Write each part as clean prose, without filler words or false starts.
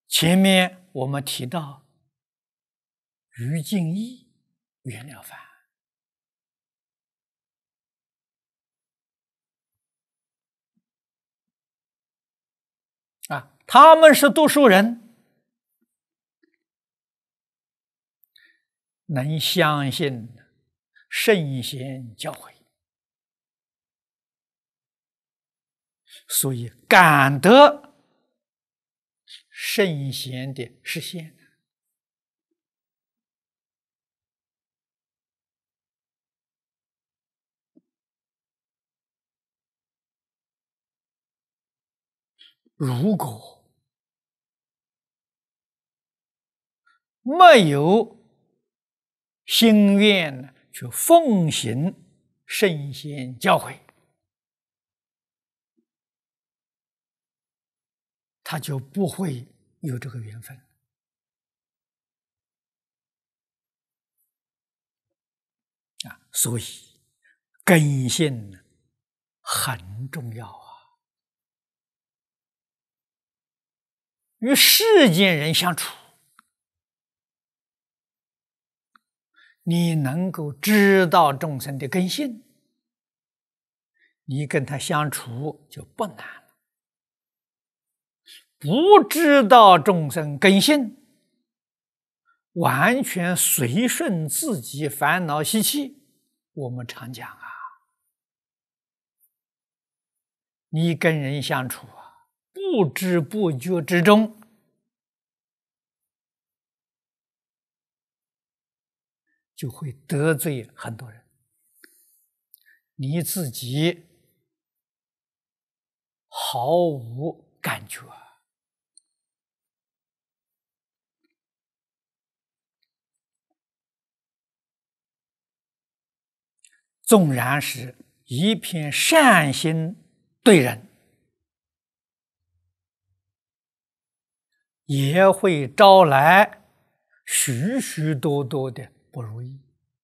前面我们提到于敬义、袁了凡他们是读书人，能相信圣贤教诲，所以感得圣贤的实现。如果没有心愿去奉行圣贤教诲，他就不会有这个缘分所以根性很重要与世间人相处，你能够知道众生的根性，你跟他相处就不难了。不知道众生根性，完全随顺自己烦恼习气，我们常讲你跟人相处不知不觉之中，就会得罪很多人，你自己毫无感觉。纵然是一片善心对人，也会招来许许多多的不如意。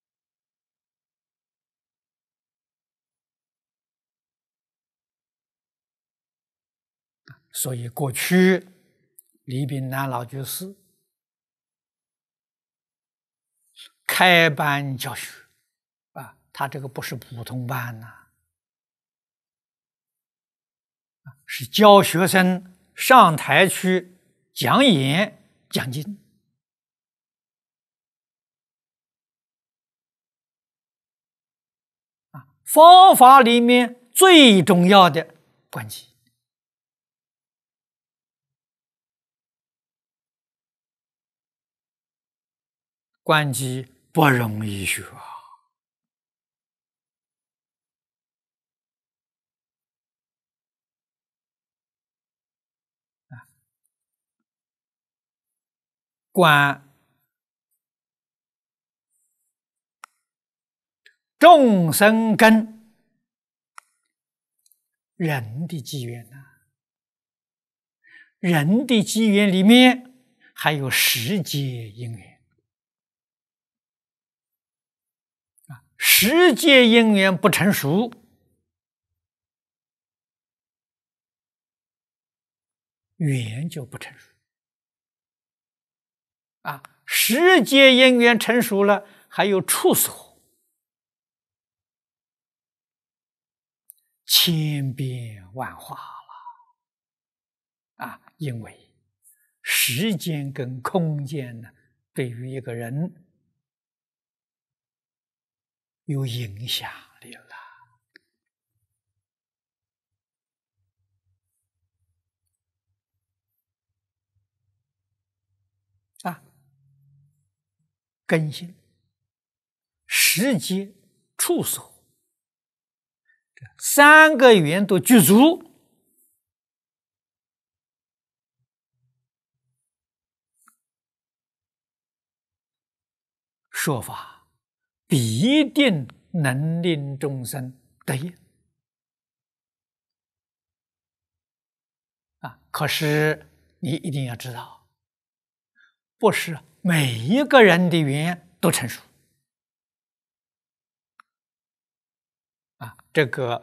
所以过去李炳南老居士开班教学他这个不是普通班是教学生上台去讲演讲经方法里面最重要的观机，观机不容易学观众生跟人的机缘人的机缘里面还有时节因缘时节因缘不成熟，缘就不成熟时节因缘成熟了，还有处所，千变万化了因为时间跟空间呢，对于一个人有影响力了根性、时节、处所，这三个缘都具足，说法必定能令众生得益可是你一定要知道，不是每一个人的缘都成熟这个